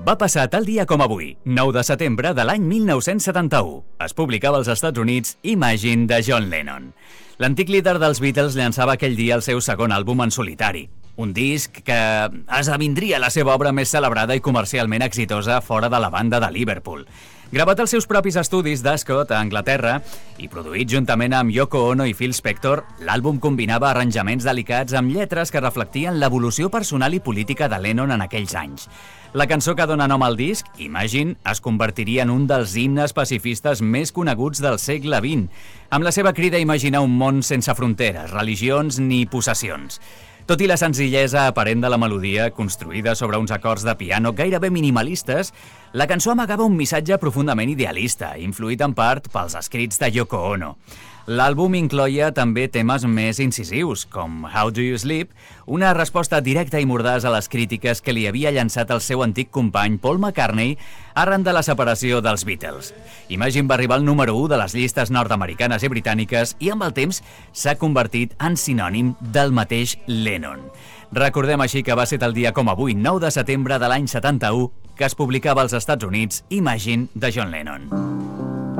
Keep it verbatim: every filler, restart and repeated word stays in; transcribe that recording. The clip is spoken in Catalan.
Va passar tal dia com avui, nou de setembre de l'any mil nou-cents setanta-u. Es publicava als Estats Units Imagine de John Lennon. L'antic líder dels Beatles llançava aquell dia el seu segon àlbum en solitari. Un disc que esdevindria la seva obra més celebrada i comercialment exitosa fora de la banda de Liverpool. Gravat als seus propis estudis d'Ascot, a Anglaterra, i produït juntament amb Yoko Ono i Phil Spector, l'àlbum combinava arranjaments delicats amb lletres que reflectien l'evolució personal i política de Lennon en aquells anys. La cançó que dona nom al disc, Imagine, es convertiria en un dels himnes pacifistes més coneguts del segle vint, amb la seva crida a imaginar un món sense fronteres, religions ni possessions. Tot i la senzillesa aparent de la melodia, construïda sobre uns acords de piano gairebé minimalistes, la cançó amagava un missatge profundament idealista, influït en part pels escrits de Yoko Ono. L'àlbum incloïa també temes més incisius, com How Do You Sleep, una resposta directa i mordaç a les crítiques que li havia llançat el seu antic company Paul McCartney arran de la separació dels Beatles. Imagine va arribar al número u de les llistes nord-americanes i britàniques i amb el temps s'ha convertit en sinònim del mateix Lennon. Recordem així que va ser el dia com avui, nou de setembre de l'any setanta-u, que es publicava als Estats Units Imagine de John Lennon.